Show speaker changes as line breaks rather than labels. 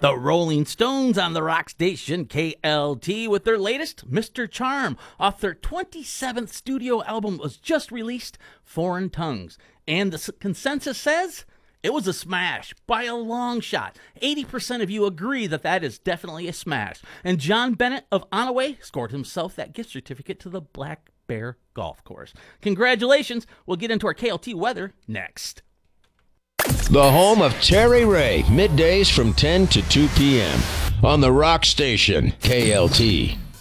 The Rolling Stones on the rock station KLT with their latest, Mr. Charm, off their 27th studio album was just released, Foreign Tongues. And the consensus says it was a smash by a long shot. 80% of you agree that that is definitely a smash. And John Bennett of Onaway scored himself that gift certificate to the Black Bear Golf Course. Congratulations. We'll get into our KLT weather next.
The home of Terry Ray, middays from 10 to 2 p.m. on the rock station, KLT.